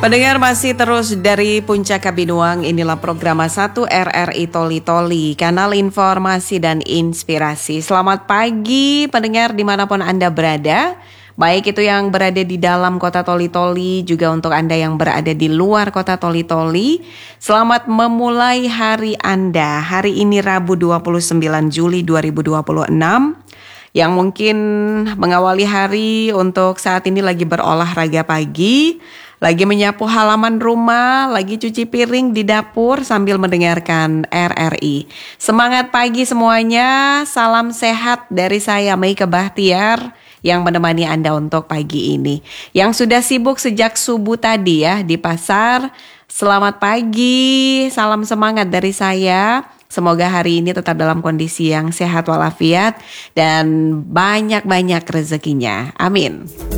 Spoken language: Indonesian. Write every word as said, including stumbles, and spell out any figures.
Pendengar masih terus dari Puncak Kabinuang, inilah program satu R R I Toli Toli, kanal informasi dan inspirasi. Selamat pagi pendengar dimanapun Anda berada, baik itu yang berada di dalam kota Toli Toli, juga untuk Anda yang berada di luar kota Toli Toli. Selamat memulai hari Anda, hari ini Rabu dua puluh sembilan Juli dua ribu dua puluh enam. Yang mungkin mengawali hari untuk saat ini lagi berolahraga pagi, lagi menyapu halaman rumah, lagi cuci piring di dapur sambil mendengarkan R R I. Semangat pagi semuanya, salam sehat dari saya Meike Bahtiar yang menemani Anda untuk pagi ini. Yang sudah sibuk sejak subuh tadi ya di pasar, selamat pagi, salam semangat dari saya. Semoga hari ini tetap dalam kondisi yang sehat walafiat dan banyak-banyak rezekinya. Amin.